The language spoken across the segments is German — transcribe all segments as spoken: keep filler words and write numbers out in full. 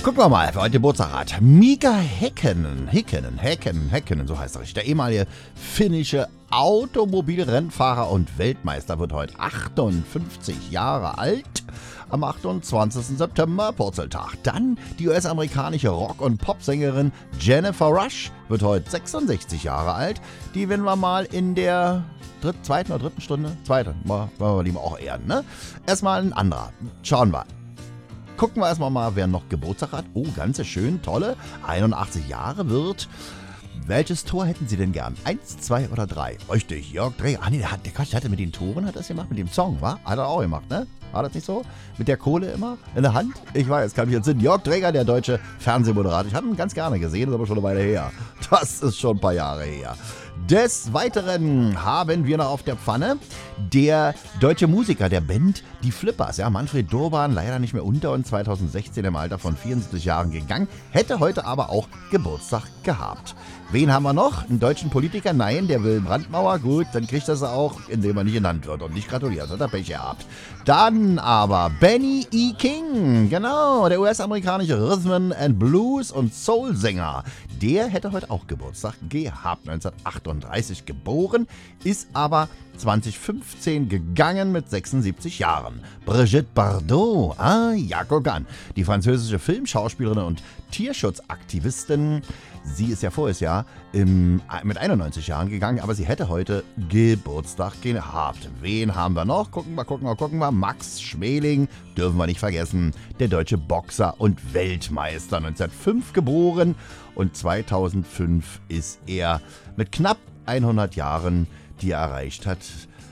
Gucken wir mal, wer heute Geburtstag hat. Mika Häkkinen, Häkkinen, Häkkinen, Häkkinen, so heißt er richtig. Der ehemalige finnische Automobilrennfahrer und Weltmeister wird heute achtundfünfzig Jahre alt. Am achtundzwanzigsten September, Purzeltag. Dann die U S-amerikanische Rock- und Popsängerin Jennifer Rush wird heute sechsundsechzig Jahre alt. Die werden wir mal in der dritt, zweiten oder dritten Stunde, zweite, wollen wir lieber auch ehren, ne? Erstmal ein anderer. Schauen wir. Gucken wir erstmal mal, wer noch Geburtstag hat. Oh, ganz schön, tolle. einundachtzig Jahre wird. Welches Tor hätten Sie denn gern? Eins, zwei oder drei? Richtig, Jörg Dräger. Ah nee, der, hat, der, Gott, der hatte mit den Toren, hat das gemacht, mit dem Song, wa? Hat er auch gemacht, ne? War das nicht so? Mit der Kohle immer in der Hand? Ich weiß, kann mich jetzt Sinn. Jörg Dräger, der deutsche Fernsehmoderator. Ich habe ihn ganz gerne gesehen, ist aber schon eine Weile her. Das ist schon ein paar Jahre her. Des Weiteren haben wir noch auf der Pfanne der deutsche Musiker der Band Die Flippers. Ja, Manfred Durban, leider nicht mehr unter uns, zweitausendsechzehn im Alter von vierundsiebzig Jahren gegangen, hätte heute aber auch Geburtstag gehabt. Wen haben wir noch? Einen deutschen Politiker? Nein, der Wilhelm Brandmauer. Gut, dann kriegt er sie auch, indem er nicht genannt wird und nicht gratuliert. Hat er Pech gehabt. Dann aber Benny E. King. Genau, der U S-amerikanische Rhythm and Blues und Soul-Sänger. Der hätte heute auch Geburtstag gehabt. neunzehnhundertachtunddreißig geboren, ist aber zweitausendfünfzehn gegangen mit sechsundsiebzig Jahren. Brigitte Bardot, ah, ja, guck an. Die französische Filmschauspielerin und Tierschutzaktivistin. Sie ist ja voriges Jahr im, mit einundneunzig Jahren gegangen, aber sie hätte heute Geburtstag gehabt. Wen haben wir noch? Gucken wir, gucken wir, gucken wir. Max Schmeling, dürfen wir nicht vergessen. Der deutsche Boxer und Weltmeister, neunzehnhundertfünf geboren. Und zweitausendfünf ist er mit knapp hundert Jahren, die er erreicht hat,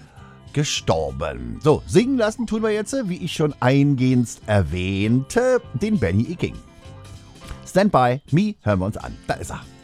gestorben. So, singen lassen tun wir jetzt, wie ich schon eingehend erwähnte, den Benny E. King. Stand by Me hören wir uns an. Da ist er.